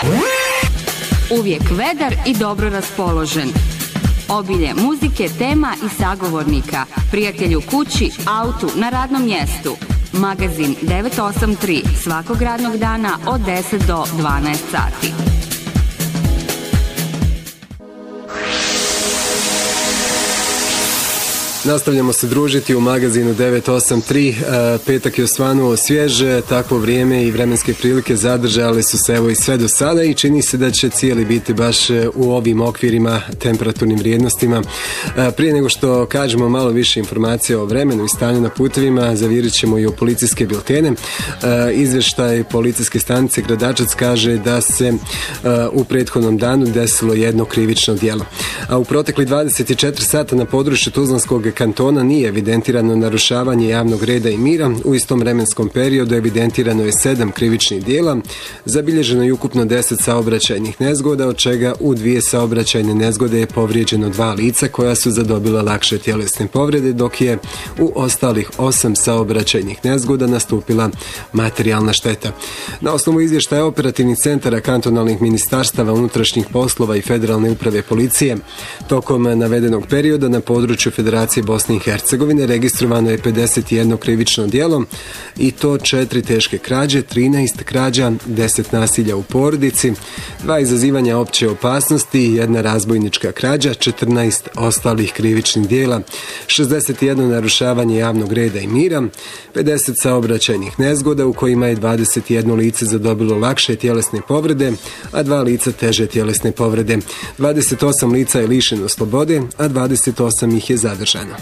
Uvijek vedar i dobro raspoložen. Obilje muzike, tema i sagovornika. Prijatelju kući, autu, na radnom mjestu. Magazin 983 svakog radnog dana od 10 do 12 sati. Nastavljamo se družiti u magazinu 983. Petak je osvanuo svježe, takvo vrijeme i vremenske prilike zadržale su se evo i sve do sada i čini se da će cijeli biti baš u ovim okvirima, temperaturnim vrijednostima. Prije nego što kažemo malo više informacija o vremenu i stanju na putevima, zavirit ćemo i o policijske biltene. Izvještaj policijske stanice Gradačac kaže da se u prethodnom danu desilo jedno krivično djelo. A u protekli 24 sata na području Tuzlanskog kantona nije evidentirano narušavanje javnog reda i mira. U istom vremenskom periodu evidentirano je 7 krivičnih djela, zabilježeno je ukupno 10 saobraćajnih nezgoda, od čega u 2 saobraćajne nezgode je povrijeđeno 2 lica koja su zadobila lakše tjelesne povrede, dok je u ostalih 8 saobraćajnih nezgoda nastupila materijalna šteta. Na osnovu izvještaja operativnih centara kantonalnih ministarstava unutrašnjih poslova i federalne uprave policije, tokom navedenog perioda na području Federacije Bosne i Hercegovine registrovano je 51 krivično djelo i to 4 teške krađe, 13 krađa, 10 nasilja u porodici, 2 izazivanja opće opasnosti, 1 razbojnička krađa, 14 ostalih krivičnih djela, 61 narušavanje javnog reda i mira, 50 saobraćajnih nezgoda u kojima je 21 lice zadobilo lakše tjelesne povrede, a 2 lica teže tjelesne povrede. 28 lica je lišeno slobode, a 28 ih je zadržano.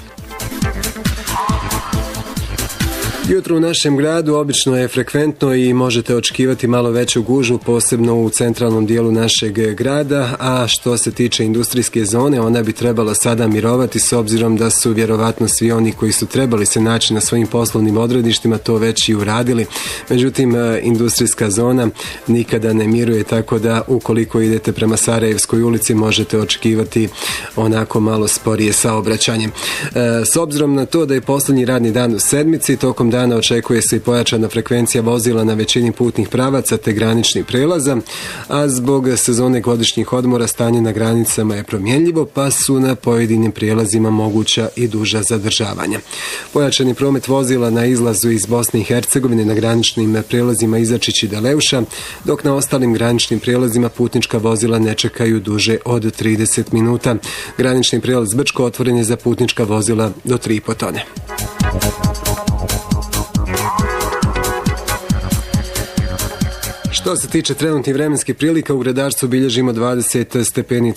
Jutro u našem gradu obično je frekventno i možete očekivati malo veću gužvu, posebno u centralnom dijelu našeg grada, a što se tiče industrijske zone, ona bi trebala sada mirovati s obzirom da su vjerovatno svi oni koji su trebali se naći na svojim poslovnim odredištima to već i uradili. Međutim, industrijska zona nikada ne miruje, tako da ukoliko idete prema Sarajevskoj ulici možete očekivati onako malo sporije saobraćanje. S obzirom na to da je posljednji radni dan u sedmici, tokom dana očekuje se i pojačana frekvencija vozila na većini putnih pravaca te graničnih prelaza, a zbog sezone godišnjih odmora stanje na granicama je promjenljivo, pa su na pojedinim prijelazima moguća i duža zadržavanja. Pojačani promet vozila na izlazu iz Bosne i Hercegovine na graničnim prijelazima Izačić i Daleuša, dok na ostalim graničnim prijelazima putnička vozila ne čekaju duže od 30 minuta. Granični prijelaz Brčko otvoren je za putnička vozila do 3,5 tone. Što se tiče trenutnih vremenskih prilika, u Gradačcu bilježimo 20 stepenica